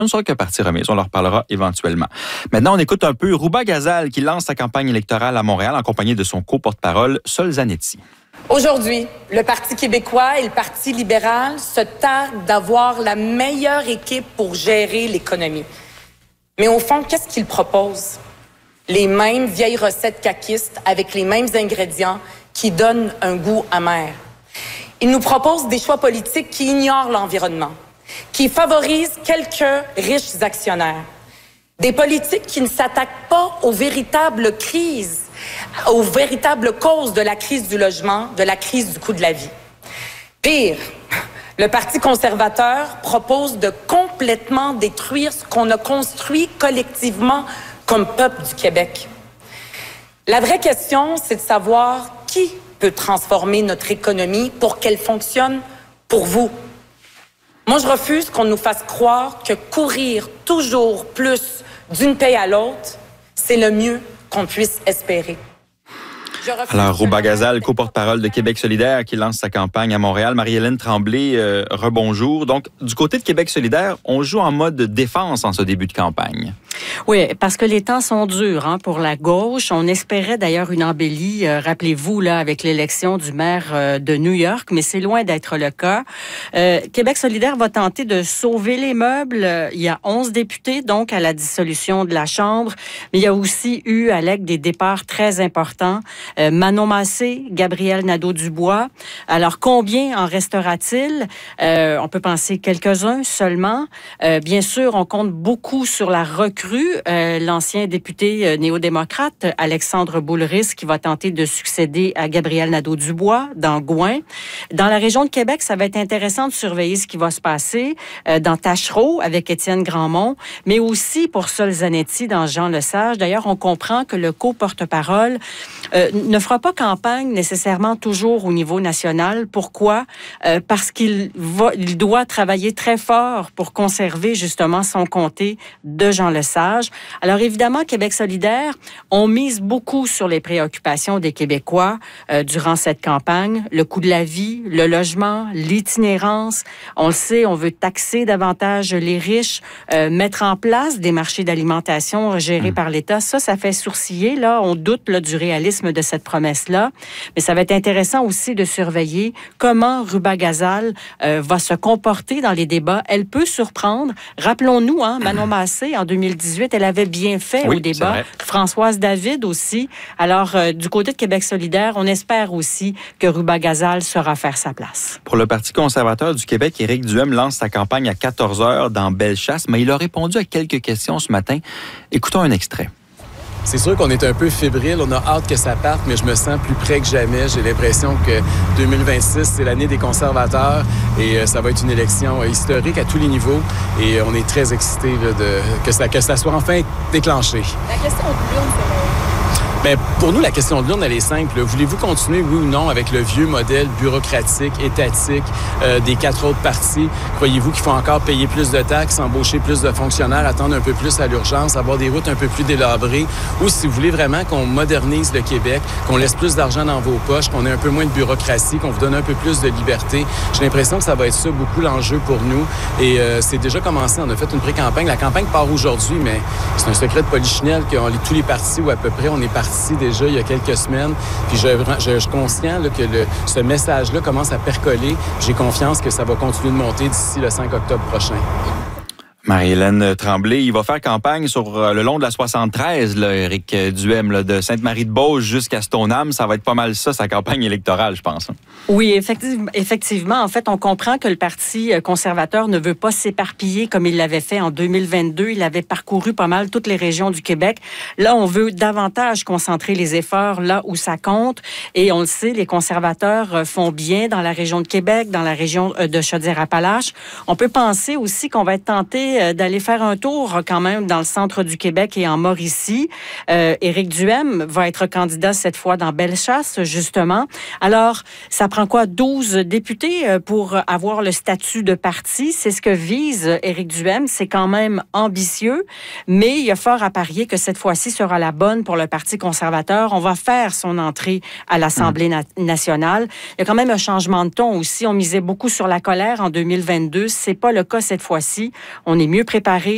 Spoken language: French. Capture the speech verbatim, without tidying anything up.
Ce ne sera que partie remise. On leur parlera éventuellement. Maintenant, on écoute un peu Rouba Gazal qui lance sa campagne électorale à Montréal en compagnie de son co-porte-parole, Sol Zanetti. Aujourd'hui, le Parti québécois et le Parti libéral se targuent d'avoir la meilleure équipe pour gérer l'économie. Mais au fond, qu'est-ce qu'ils proposent? Les mêmes vieilles recettes caquistes avec les mêmes ingrédients qui donnent un goût amer. Ils nous proposent des choix politiques qui ignorent l'environnement, qui favorisent quelques riches actionnaires. Des politiques qui ne s'attaquent pas aux véritables crises, aux véritables causes de la crise du logement, de la crise du coût de la vie. Pire, le Parti conservateur propose de complètement détruire ce qu'on a construit collectivement comme peuple du Québec. La vraie question, c'est de savoir qui peut transformer notre économie pour qu'elle fonctionne pour vous. Moi, je refuse qu'on nous fasse croire que courir toujours plus d'une paye à l'autre, c'est le mieux qu'on puisse espérer. Alors, Rouba Gazal, co-porte-parole de Québec solidaire, qui lance sa campagne à Montréal. Marie-Hélène Tremblay, euh, rebonjour. Donc, du côté de Québec solidaire, on joue en mode défense en ce début de campagne. Oui, parce que les temps sont durs hein, pour la gauche. On espérait d'ailleurs une embellie, euh, rappelez-vous, là, avec l'élection du maire euh, de New York, mais c'est loin d'être le cas. Euh, Québec solidaire va tenter de sauver les meubles. Il y a onze députés, donc, à la dissolution de la Chambre, mais il y a aussi eu, à l'A Q, des départs très importants. Euh, Manon Massé, Gabriel Nadeau-Dubois. Alors, combien en restera-t-il? Euh, on peut penser quelques-uns seulement. Euh, bien sûr, on compte beaucoup sur la recrue, euh, l'ancien député euh, néo-démocrate, Alexandre Boulris, qui va tenter de succéder à Gabriel Nadeau-Dubois dans Gouin. Dans la région de Québec, ça va être intéressant de surveiller ce qui va se passer euh, dans Tachereau avec Étienne Grandmont, mais aussi pour Sol Zanetti dans Jean Lesage. D'ailleurs, on comprend que le co-porte-parole euh, ne fera pas campagne nécessairement toujours au niveau national. Pourquoi? Euh, parce qu'il va, il doit travailler très fort pour conserver justement son comté de Jean Lesage. Alors évidemment, Québec solidaire, on mise beaucoup sur les préoccupations des Québécois euh, durant cette campagne. Le coût de la vie, le logement, l'itinérance. On le sait, on veut taxer davantage les riches, euh, mettre en place des marchés d'alimentation gérés mmh. par l'État. Ça, ça fait sourciller. Là, on doute là, du réalisme de cette promesse-là. Mais ça va être intéressant aussi de surveiller comment Rouba Gazal euh, va se comporter dans les débats. Elle peut surprendre. Rappelons-nous, hein, Manon Massé, en deux mille dix-huit, elle avait bien fait oui, au débat. Françoise David aussi. Alors, euh, du côté de Québec solidaire, on espère aussi que Rouba Gazal saura faire sa place. Pour le Parti conservateur du Québec, Éric Duhem lance sa campagne à quatorze heures dans Bellechasse, mais il a répondu à quelques questions ce matin. Écoutons un extrait. C'est sûr qu'on est un peu fébrile, on a hâte que ça parte, mais je me sens plus près que jamais. J'ai l'impression que deux mille vingt-six, c'est l'année des conservateurs et ça va être une élection historique à tous les niveaux et on est très excités là, de, que, ça, que ça soit enfin déclenché. La question de l'urne, c'est... Bien, pour nous, la question de l'urne, elle est simple. Voulez-vous continuer, oui ou non, avec le vieux modèle bureaucratique, étatique euh, des quatre autres partis? Croyez-vous qu'il faut encore payer plus de taxes, embaucher plus de fonctionnaires, attendre un peu plus à l'urgence, avoir des routes un peu plus délabrées? Ou si vous voulez vraiment qu'on modernise le Québec, qu'on laisse plus d'argent dans vos poches, qu'on ait un peu moins de bureaucratie, qu'on vous donne un peu plus de liberté, j'ai l'impression que ça va être ça beaucoup l'enjeu pour nous. Et euh, c'est déjà commencé. On a fait une pré-campagne. La campagne part aujourd'hui, mais c'est un secret de polichinelle que on, tous les partis, ou à peu près, on est partis déjà il y a quelques semaines. Puis je, je, je suis conscient là, que le, ce message-là commence à percoler. J'ai confiance que ça va continuer de monter d'ici le cinq octobre prochain. Marie-Hélène Tremblay, il va faire campagne sur le long de la soixante-treize, là, Éric Duhem, là, de Sainte-Marie-de-Beauce jusqu'à Stoneham. Ça va être pas mal ça, sa campagne électorale, je pense. Oui, effectivement, effectivement. En fait, on comprend que le Parti conservateur ne veut pas s'éparpiller comme il l'avait fait en deux mille vingt-deux. Il avait parcouru pas mal toutes les régions du Québec. Là, on veut davantage concentrer les efforts là où ça compte. Et on le sait, les conservateurs font bien dans la région de Québec, dans la région de Chaudière-Appalaches. On peut penser aussi qu'on va être tenté d'aller faire un tour quand même dans le centre du Québec et en Mauricie. Euh, Éric Duhem va être candidat cette fois dans Bellechasse, justement. Alors, ça prend quoi? douze députés pour avoir le statut de parti. C'est ce que vise Éric Duhem. C'est quand même ambitieux, mais il y a fort à parier que cette fois-ci sera la bonne pour le Parti conservateur. On va faire son entrée à l'Assemblée na- nationale. Il y a quand même un changement de ton aussi. On misait beaucoup sur la colère en deux mille vingt-deux. C'est pas le cas cette fois-ci. On est mieux préparé.